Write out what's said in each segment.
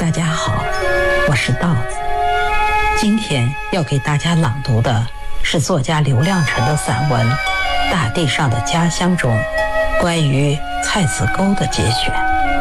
大家好，我是稻子。今天要给大家朗读的是作家刘亮程的散文《大地上的家乡》中关于菜籽沟的节选。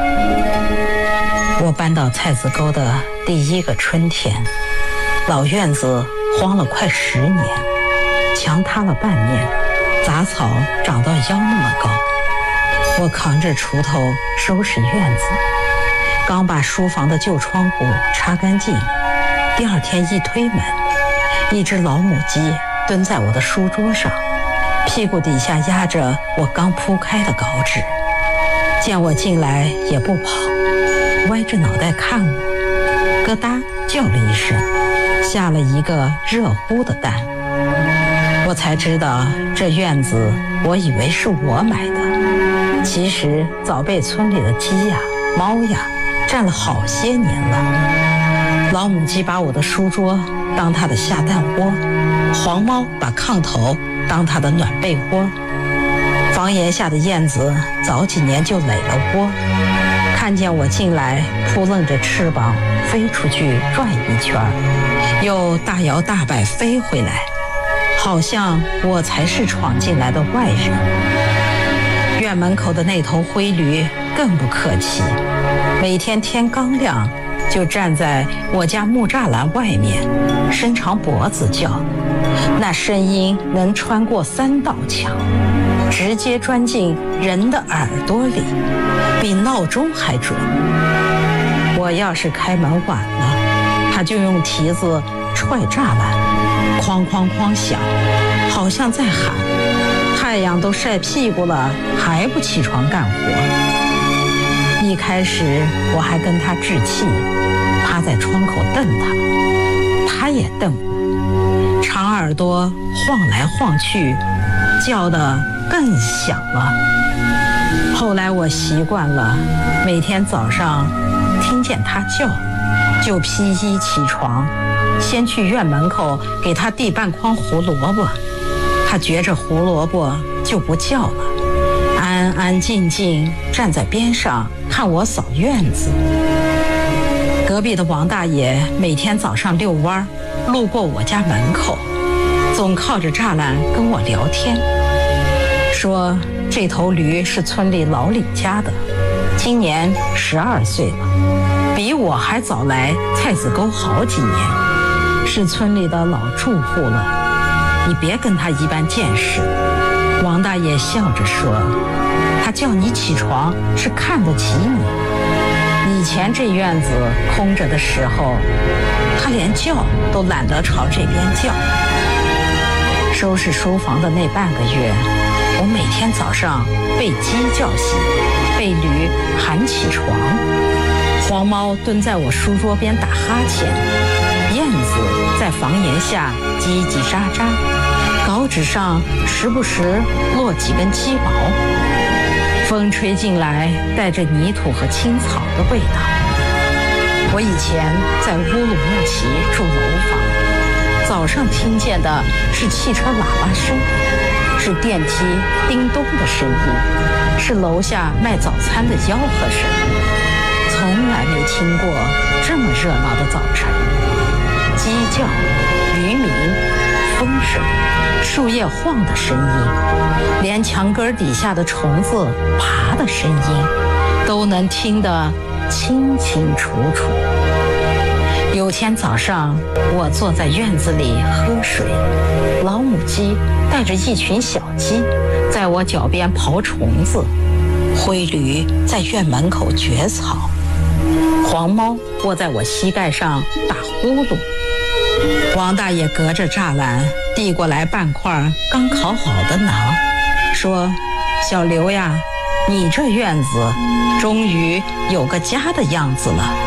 我搬到菜籽沟的第一个春天，老院子荒了快10年，墙塌了半面，杂草长到腰那么高。我扛着锄头收拾院子，刚把书房的旧窗户擦干净，第二天一推门，一只老母鸡蹲在我的书桌上，屁股底下压着我刚铺开的稿纸，见我进来也不跑，歪着脑袋看我，咯哒叫了一声，下了一个热乎的蛋。我才知道这院子我以为是我买的，其实早被村里的鸡呀、猫呀占了好些年了。老母鸡把我的书桌当它的下蛋窝，黄猫把炕头当它的暖被窝。房檐下的燕子早几年就垒了窝，看见我进来，扑棱着翅膀飞出去转一圈，又大摇大摆飞回来，好像我才是闯进来的外人。院门口的那头灰驴更不客气，每天天刚亮就站在我家木栅栏外面，伸长脖子叫，那声音能穿过3道墙，直接钻进人的耳朵里，比闹钟还准。我要是开门晚了，他就用蹄子踹栅栏，哐哐哐响，好像在喊，太阳都晒屁股了，还不起床干活。一开始我还跟他置气，趴在窗口瞪他，他也瞪我，长耳朵晃来晃去，叫得更响了。后来我习惯了，每天早上听见他叫，就披衣起床，先去院门口给他递半筐胡萝卜，他觉着胡萝卜就不叫了，安安静静站在边上看我扫院子。隔壁的王大爷每天早上遛弯，路过我家门口，总靠着栅栏跟我聊天，说这头驴是村里老李家的，今年12岁了，比我还早来菜籽沟好几年，是村里的老住户了，你别跟他一般见识。王大爷笑着说，他叫你起床是看得起你，以前这院子空着的时候，他连叫都懒得朝这边叫。收拾书房的那半个月，我每天早上被鸡叫醒，被驴喊起床，黄猫蹲在我书桌边打哈欠，燕子在房檐下叽叽喳喳，稿纸上时不时落几根鸡毛，风吹进来带着泥土和青草的味道。我以前在乌鲁木齐住楼房，早上听见的是汽车喇叭声，是电梯叮咚的声音，是楼下卖早餐的吆喝声，从来没听过这么热闹的早晨。鸡叫、驴鸣、风声、树叶晃的声音，连墙根底下的虫子爬的声音都能听得清清楚楚。有天早上，我坐在院子里喝水，老母鸡带着一群小鸡在我脚边刨虫子，灰驴在院门口掘草，黄猫窝在我膝盖上打呼噜。王大爷隔着栅栏递过来半块刚烤好的馕，说，小刘呀，你这院子终于有个家的样子了。